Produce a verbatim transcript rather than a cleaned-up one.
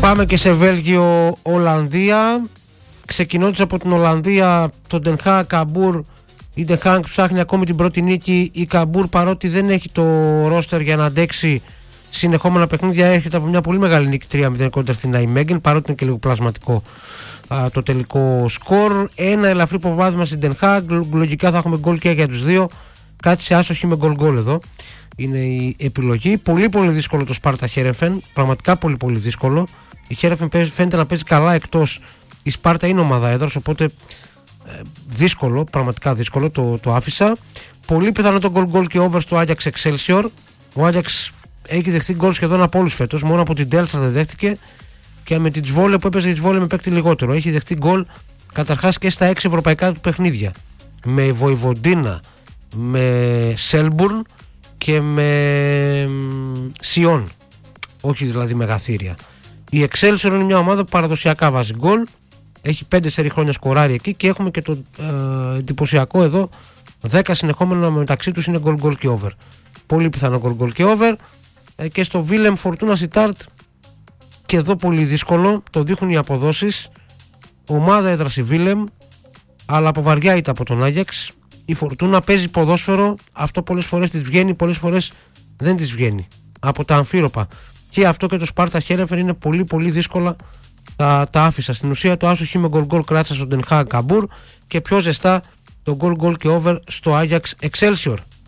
Πάμε και σε Βέλγιο, Ολλανδία. Ξεκινώντας από την Ολλανδία, τον Ten Hag Καμπούρ. Η Ten Hag ψάχνει ακόμη την πρώτη νίκη. Η Καμπούρ, παρότι δεν έχει το ρόστερ για να αντέξει συνεχόμενα παιχνίδια, έρχεται από μια πολύ μεγάλη νίκη τρία μηδέν κόντρα στην Νάιμέγεν, παρότι είναι και λίγο πλασματικό α, το τελικό σκορ. Ένα ελαφρύ προβάδισμα στην Ten Hag. Λογικά θα έχουμε γκολ και για τους δύο. Κάτι σε άσοχη με γκολ γκολ εδώ είναι η επιλογή. Πολύ πολύ δύσκολο το Σπάρτα Χέρεφεν. Πραγματικά πολύ πολύ δύσκολο. Η Χέρεφεν φαίνεται να παίζει καλά εκτός. Η Σπάρτα είναι ομάδα έδρας, οπότε ε, δύσκολο, πραγματικά δύσκολο, το, το άφησα. Πολύ πιθανό το γκολ γκολ και over στο Άγιαξ Excelsior. Ο Άγιαξ έχει δεχτεί γκολ σχεδόν από όλους φέτος, μόνο από την Τέλτσα δεν δέχτηκε, και με την Τσβόλε που έπαιζε η Τσβόλε με παίκτη λιγότερο. Έχει δεχτεί γκολ καταρχάς και στα έξι ευρωπαϊκά του παιχνίδια. Με Βοηβοντίνα, με Σέλμπουρν και με Σιόν. Όχι δηλαδή μεγαθύρια. Η Excelsior είναι μια ομάδα που παραδοσιακά βάζει γκολ. Έχει πέντε σερί χρόνια σκοράρει εκεί και έχουμε και το ε, εντυπωσιακό εδώ δέκα συνεχόμενα μεταξύ τους είναι γκολ γκολ και over. Πολύ πιθανό γκολ γκολ και over. Ε, και στο Βίλεμ Φορτούνα Σιτάρτ και εδώ πολύ δύσκολο, το δείχνουν οι αποδόσεις. Ομάδα έδραση Βίλεμ, αλλά από βαριά ήττα από τον Άγιαξ. Η Φορτούνα παίζει ποδόσφαιρο, αυτό πολλές φορές της βγαίνει, πολλές φορές δεν της βγαίνει. Από τα αμφίροπα. Και αυτό και το Σπάρτα Χέρεφεν είναι πολύ πολύ δύσκολα. Τα, τα άφησα. Στην ουσία το άσο χ με γκολ γκολ κράτησα στον Ten Hag Καμπούρ και πιο ζεστά το γκολ γκολ και over στο Άγιαξ Excelsior.